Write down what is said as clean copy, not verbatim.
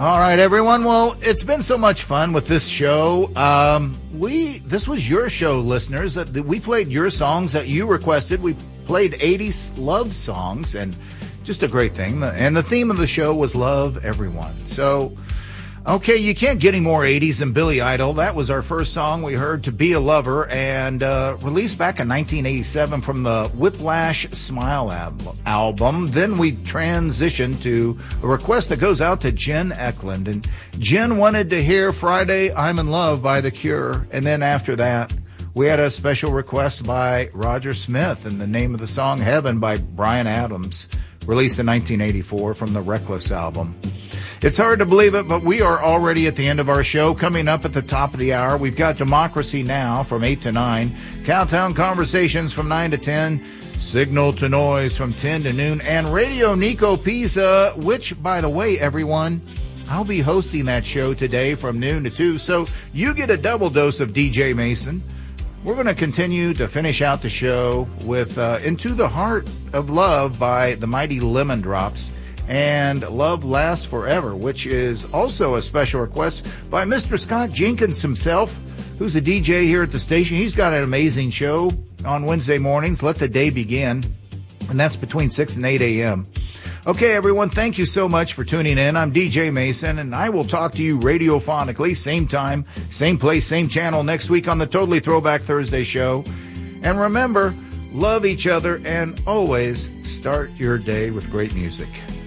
All right, everyone. Well, it's been so much fun with this show. This was your show, listeners. We played your songs that you requested. We played 80s love songs, and just a great thing. And the theme of the show was love everyone. So, okay, you can't get any more 80s than Billy Idol. That was our first song we heard, To Be a Lover, and released back in 1987 from the Whiplash Smile album. Then we transitioned to a request that goes out to Jen Eklund. And Jen wanted to hear Friday, I'm in Love by The Cure. And then after that, we had a special request by Roger Smith, and the name of the song, Heaven, by Bryan Adams, released in 1984 from the Reckless album. It's hard to believe it, but we are already at the end of our show. Coming up at the top of the hour, we've got Democracy Now! From 8 to 9, Countdown Conversations from 9 to 10, Signal to Noise from 10 to noon, and Radio Nico Pisa, which, by the way, everyone, I'll be hosting that show today from noon to 2, so you get a double dose of DJ Mason. We're going to continue to finish out the show with Into the Heart of Love by the Mighty Lemon Drops, and Love Lasts Forever, which is also a special request by Mr. Scott Jenkins himself, who's a DJ here at the station. He's got an amazing show on Wednesday mornings, Let the Day Begin, and that's between 6 and 8 a.m. Okay, everyone, thank you so much for tuning in. I'm DJ Mason, and I will talk to you radiophonically, same time, same place, same channel next week on the Totally Throwback Thursday show. And remember, love each other and always start your day with great music.